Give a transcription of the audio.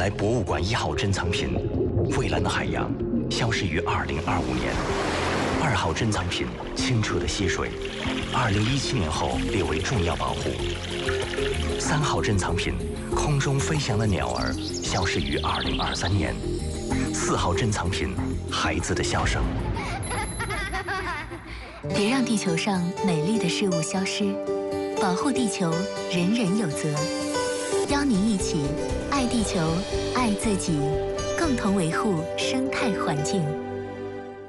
来博物馆1号珍藏品——蔚蓝的海洋，消失于2025年。2号珍藏品——清澈的溪水，2017年后列为重要保护。3号珍藏品——空中飞翔的鸟儿，消失于2023年。4号珍藏品——孩子的笑声。 别让地球上美丽的事物消失，保护地球，人人有责。邀您一起爱地球，爱自己，共同维护生态环境。